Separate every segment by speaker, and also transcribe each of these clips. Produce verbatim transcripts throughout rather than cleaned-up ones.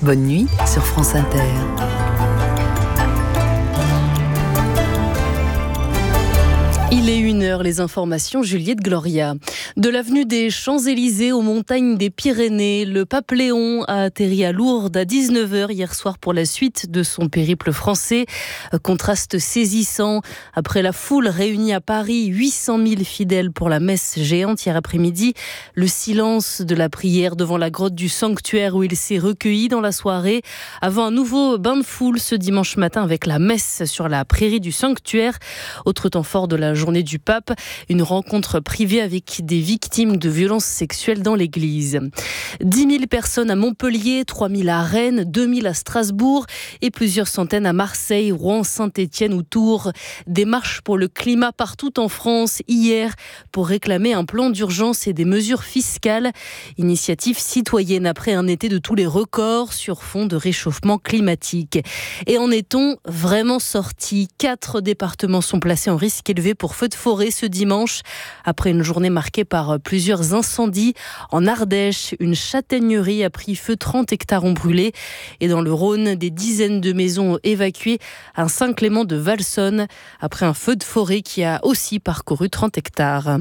Speaker 1: Bonne nuit sur France Inter. Il est une heure, les informations, Juliette Gloria. De l'avenue des Champs-Élysées aux montagnes des Pyrénées, le pape Léon a atterri à Lourdes à dix-neuf heures hier soir pour la suite de son périple français. Contraste saisissant. Après la foule réunie à Paris, huit cent mille fidèles pour la messe géante hier après-midi. Le silence de la prière devant la grotte du sanctuaire où il s'est recueilli dans la soirée. Avant un nouveau bain de foule ce dimanche matin avec la messe sur la prairie du sanctuaire. Autre temps fort de la journée du pape, une rencontre privée avec des victimes de violences sexuelles dans l'église. dix mille personnes à Montpellier, trois mille à Rennes, deux mille à Strasbourg et plusieurs centaines à Marseille, Rouen, Saint-Étienne ou Tours. Des marches pour le climat partout en France hier pour réclamer un plan d'urgence et des mesures fiscales. Initiative citoyenne après un été de tous les records sur fond de réchauffement climatique. Et en est-on vraiment sorti ? Quatre départements sont placés en risque élevé pour feu de forêt ce dimanche, après une journée marquée par plusieurs incendies. En Ardèche, une châtaignerie a pris feu, trente hectares ont brûlé. Et dans le Rhône, des dizaines de maisons évacuées à Saint-Clément de Valsonne, après un feu de forêt qui a aussi parcouru trente hectares.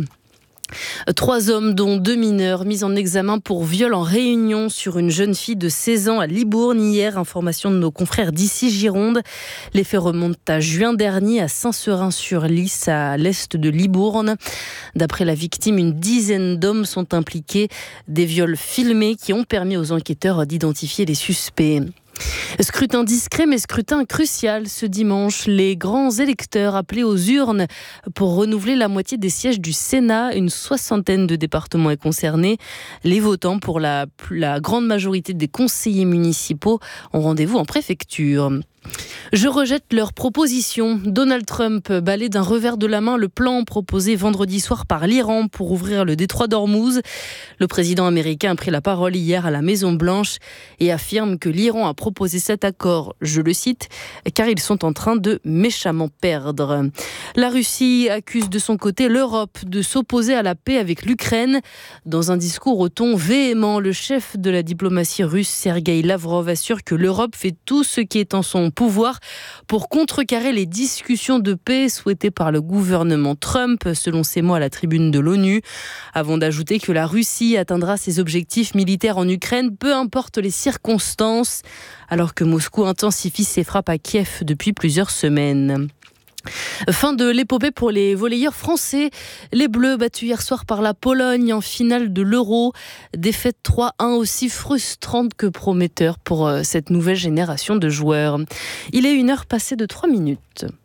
Speaker 1: Trois hommes, dont deux mineurs, mis en examen pour viol en réunion sur une jeune fille de seize ans à Libourne hier. Information de nos confrères d'ici Gironde. Les faits remontent à juin dernier à Saint-Seurin-sur-Lys, à l'est de Libourne. D'après la victime, une dizaine d'hommes sont impliqués. Des viols filmés qui ont permis aux enquêteurs d'identifier les suspects. Scrutin discret mais scrutin crucial ce dimanche. Les grands électeurs appelés aux urnes pour renouveler la moitié des sièges du Sénat. Une soixantaine de départements est concernée. Les votants, pour la, la grande majorité des conseillers municipaux, ont rendez-vous en préfecture. Je rejette leurs propositions. Donald Trump balaie d'un revers de la main le plan proposé vendredi soir par l'Iran pour ouvrir le détroit d'Ormuz. Le président américain a pris la parole hier à la Maison-Blanche et affirme que l'Iran a proposé cet accord, je le cite, car ils sont en train de méchamment perdre. La Russie accuse de son côté l'Europe de s'opposer à la paix avec l'Ukraine. Dans un discours au ton véhément, le chef de la diplomatie russe, Sergueï Lavrov, assure que l'Europe fait tout ce qui est en son pouvoir pour contrecarrer les discussions de paix souhaitées par le gouvernement Trump, selon ses mots à la tribune de l'ONU, avant d'ajouter que la Russie atteindra ses objectifs militaires en Ukraine, peu importe les circonstances, alors que Moscou intensifie ses frappes à Kiev depuis plusieurs semaines. Fin de l'épopée pour les volleyeurs français. Les Bleus battus hier soir par la Pologne en finale de l'Euro. Défaite trois un aussi frustrante que prometteur pour cette nouvelle génération de joueurs. Il est une heure passée de trois minutes.